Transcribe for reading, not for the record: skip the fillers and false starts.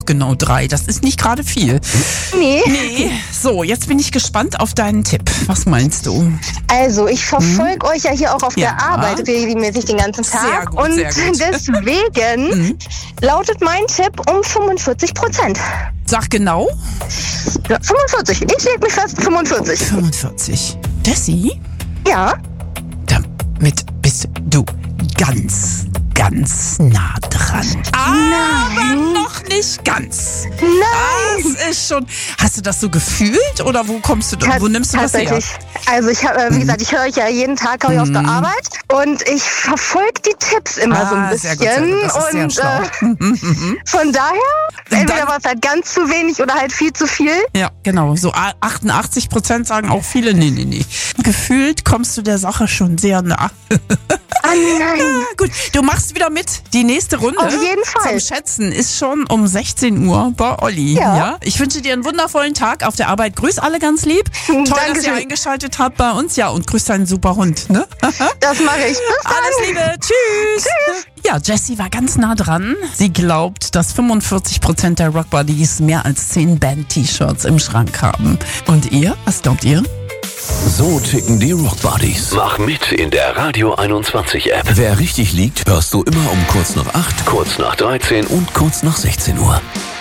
genau 3. Das ist nicht gerade viel. Nee. So, jetzt bin ich gespannt auf deinen Tipp. Was meinst du? Also, ich verfolge euch ja hier auch auf der Arbeit regelmäßig den ganzen Tag. Sehr gut. Deswegen lautet mein Tipp um 45%. Sag genau. Ja, 45. Ich leg mich fest, 45. 45. Dessi? Ja. Damit bist du ganz nah dran. Aber noch nicht ganz. Nein. Das ist schon. Hast du das so gefühlt oder wo kommst du? Wo nimmst du das her? Tatsächlich. Also ich habe, wie gesagt, ich höre euch ja jeden Tag auf der Arbeit und ich verfolge die Tipps immer so ein bisschen. Sehr gut. Das ist sehr schlau. Von daher, entweder war es halt ganz zu wenig oder halt viel zu viel. Ja, genau. So 88% sagen auch viele, nee. Gefühlt kommst du der Sache schon sehr nah. Ah nein. Gut, du machst wieder mit. Die nächste Runde auf jeden Fall zum Schätzen ist schon um 16 Uhr bei Olli. Ja. Ich wünsche dir einen wundervollen Tag auf der Arbeit. Grüß alle ganz lieb. Toll, dass ihr eingeschaltet habt bei uns. Ja, und grüß deinen super Hund. Ne? Das mache ich. Bis dann. Alles Liebe. Tschüss. Ja, Jessie war ganz nah dran. Sie glaubt, dass 45% der Rockbuddies mehr als 10 Band-T-Shirts im Schrank haben. Und ihr? Was glaubt ihr? So ticken die Rockbuddies. Mach mit in der Radio 21 App. Wer richtig liegt, hörst du immer um kurz nach 8, Kurz nach 13 und kurz nach 16 Uhr.